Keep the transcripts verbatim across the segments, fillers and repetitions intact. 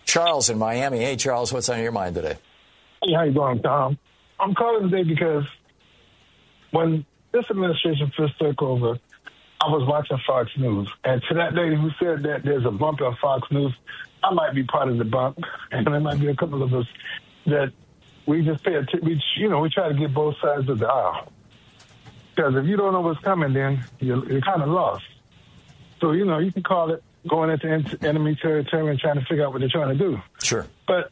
Charles in Miami. Hey, Charles, what's on your mind today? Hey, how you doing, Tom? I'm calling today because when this administration first took over, I was watching Fox News. And to that lady who said that there's a bump on Fox News, I might be part of the bump. And there might be a couple of us that we just pay attention. We, you know, we try to get both sides of the aisle. Because if you don't know what's coming, then you're, you're kind of lost. So, you know, you can call it going into enemy territory and trying to figure out what they're trying to do. Sure. But,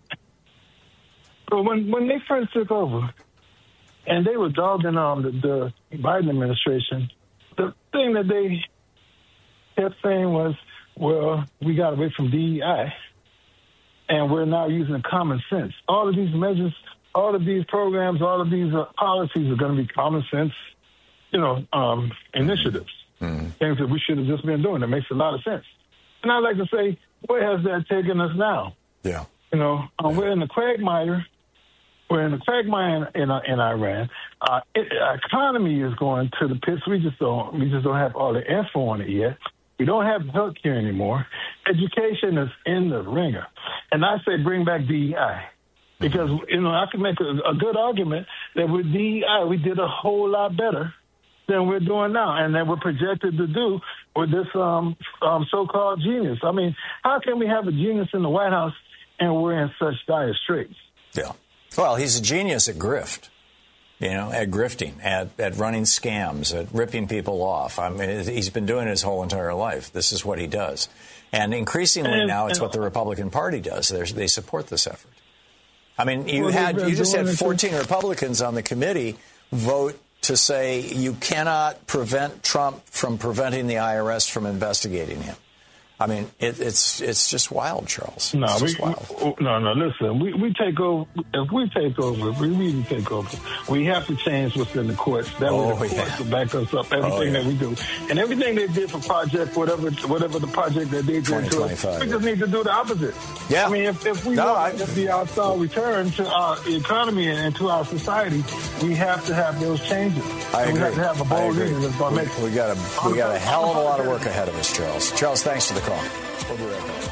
but when when they first took over, and they were dogging on the, the Biden administration, the thing that they kept saying was, well, we got away from D E I, and we're now using common sense. All of these measures, all of these programs, all of these uh, policies are going to be common sense, you know, um, initiatives, mm-hmm. things that we should have just been doing. It makes a lot of sense. And I'd like to say, where has that taken us now? Yeah. You know, um, yeah. we're in the quagmire. We're in the quagmire in, in, in Iran. Uh, it, our economy is going to the pits. We just don't. We just don't have all the info on it yet. We don't have health care anymore. Education is in the ringer, and I say bring back D E I because you know I can make a, a good argument that with D E I we did a whole lot better than we're doing now, and that we're projected to do with this um, um, so-called genius. I mean, how can we have a genius in the White House and we're in such dire straits? Yeah. Well, he's a genius at grift, you know, at grifting, at, at running scams, at ripping people off. I mean, he's been doing it his whole entire life. This is what he does. And increasingly and, now it's and, what the Republican Party does. They're, they support this effort. I mean, you well, had you just had fourteen Republicans on the committee vote to say you cannot prevent Trump from preventing the I R S from investigating him. I mean, it, it's it's just wild, Charles. No, it's we, wild. no, no. Listen, we, we take over. If we take over, if we really take over, we have to change what's in the courts. That way, oh, the courts yeah. will back us up. Everything oh, yeah. that we do, and everything they did for project, whatever, whatever the project that they did to us, we just need to do the opposite. Yeah. I mean, if, if we no, want I, to be our star return to our economy and to our society, we have to have those changes. I and agree. We have to have a bold leader that's going to make. We got a we got a hell of a lot of work ahead of us, Charles. Charles, thanks for the call. We'll be right back.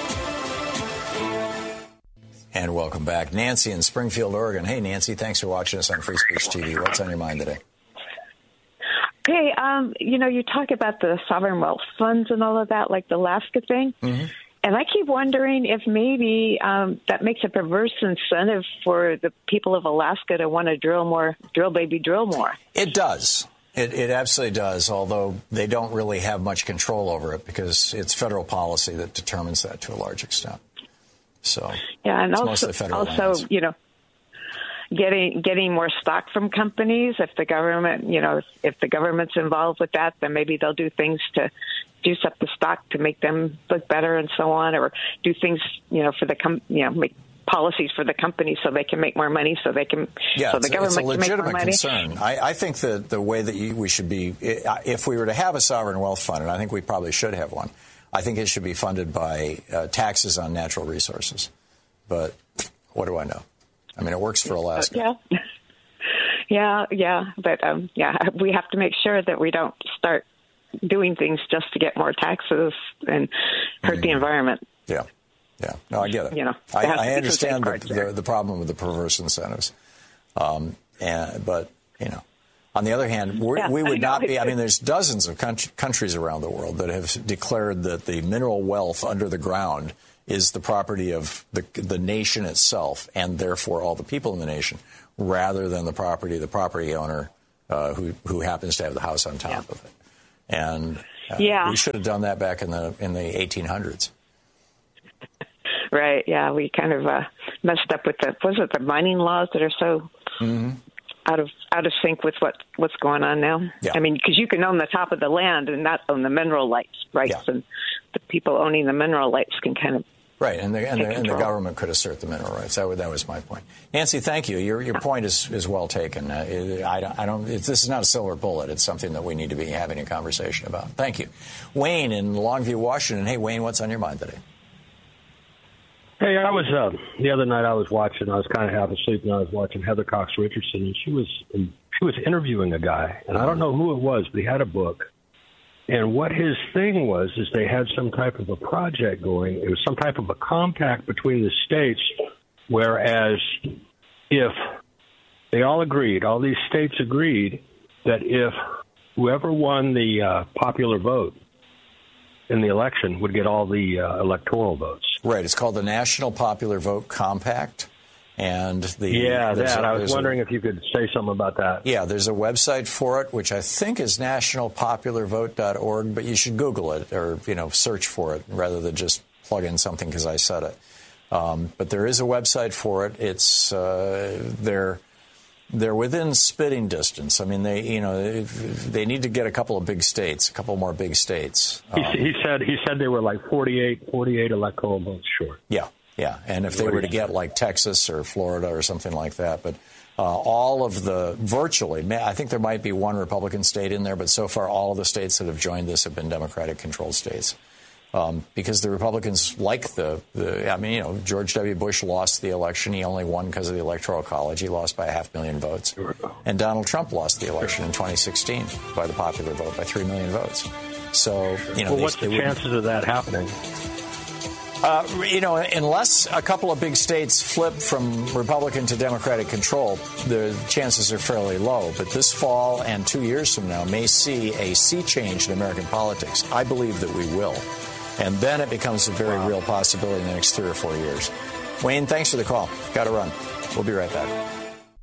And welcome back. Nancy in Springfield, Oregon. Hey, Nancy, thanks for watching us on Free Speech T V. What's on your mind today? Okay, um, you know, you talk about the sovereign wealth funds and all of that, like the Alaska thing. Mm-hmm. And I keep wondering if maybe um, that makes a perverse incentive for the people of Alaska to want to drill more, drill, baby, drill more. It does. It, it absolutely does, although they don't really have much control over it because it's federal policy that determines that to a large extent. So yeah, and it's also, mostly federal also lands. you know, getting getting more stock from companies. If the government, you know, if, if the government's involved with that, then maybe they'll do things to juice up the stock to make them look better and so on, or do things, you know, for the com- you know, make policies for the company so they can make more money, so they can, yeah, so the government it's a can make more money. Concern. I, I think that the way that you, we should be, if we were to have a sovereign wealth fund, and I think we probably should have one, I think it should be funded by uh, taxes on natural resources. But what do I know? I mean, it works for Alaska. Uh, yeah, yeah, yeah. But um, yeah, we have to make sure that we don't start doing things just to get more taxes and hurt mm-hmm. the environment. Yeah. Yeah, no, I get it. You know, I, I understand the, the, the problem with the perverse incentives. Um, and, but, you know, on the other hand, we're, yeah, we would not be, I mean, there's dozens of country, countries around the world that have declared that the mineral wealth under the ground is the property of the, the nation itself and therefore all the people in the nation, rather than the property of the property owner uh, who, who happens to have the house on top yeah. of it. And uh, yeah. we should have done that back in the in the eighteen hundreds. Right. Yeah, we kind of uh, messed up with the was it the mining laws that are so mm-hmm. out of out of sync with what what's going on now. Yeah. I mean, because you can own the top of the land and not own the mineral rights, rights, yeah. and the people owning the mineral rights can kind of right, and the and the, and the government could assert the mineral rights. That was, that was my point. Nancy, thank you. Your your yeah. point is, is well taken. Uh, it, I don't. I don't it's, this is not a silver bullet. It's something that we need to be having a conversation about. Thank you, Wayne in Longview, Washington. Hey, Wayne, what's on your mind today? Hey, I was uh, the other night. I was watching. I was kind of half asleep, and I was watching Heather Cox Richardson, and she was she was interviewing a guy, and I don't know who it was, but he had a book, And what his thing was is they had some type of a project going. It was some type of a compact between the states, whereas if they all agreed, all these states agreed that if whoever won the uh, popular vote in the election would get all the uh, electoral votes. Right. It's called the National Popular Vote Compact. And the yeah, that. A, I was wondering a, if you could say something about that. Yeah, there's a website for it, which I think is national popular vote dot org, but you should Google it or, you know, search for it rather than just plug in something because I said it. Um, but there is a website for it. It's uh, they're they're within spitting distance. I mean, they you know they need to get a couple of big states, a couple more big states. Um, he, he said he said they were like forty-eight, forty-eight electoral votes short. Yeah. Yeah, and if they were to get like Texas or Florida or something like that, but uh, all of the virtually, I think there might be one Republican state in there, but so far all of the states that have joined this have been Democratic-controlled states um, because the Republicans like the, the, I mean, you know, George W. Bush lost the election. He only won because of the Electoral College. He lost by a half million votes. And Donald Trump lost the election in twenty sixteen by the popular vote by three million votes. So, you know, well, they, what's the chances of that happening? Uh, you know, unless a couple of big states flip from Republican to Democratic control, the chances are fairly low. But this fall and two years from now may see a sea change in American politics. I believe that we will. And then it becomes a very wow. real possibility in the next three or four years. Wayne, thanks for the call. Got to run. We'll be right back.